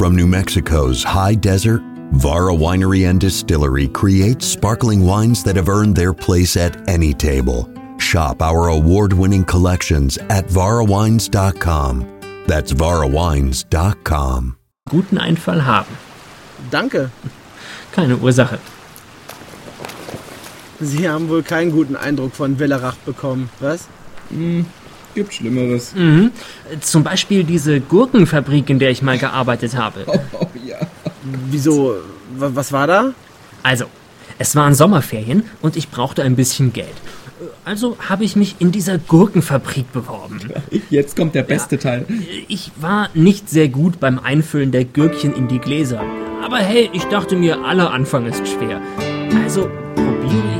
From New Mexico's high desert, Vara Winery and Distillery creates sparkling wines that have earned their place at any table. Shop our award-winning collections at varawines.com. That's varawines.com. Guten Einfall haben. Danke. Keine Ursache. Sie haben wohl keinen guten Eindruck von Wellerach bekommen, was? Gibt Schlimmeres. Zum Beispiel diese Gurkenfabrik, in der ich mal gearbeitet habe. Oh ja. Wieso? Was war da? Also, es waren Sommerferien und ich brauchte ein bisschen Geld. Also habe ich mich in dieser Gurkenfabrik beworben. Jetzt kommt der beste Teil. Ich war nicht sehr gut beim Einfüllen der Gürkchen in die Gläser. Aber hey, ich dachte mir, aller Anfang ist schwer. Also probiere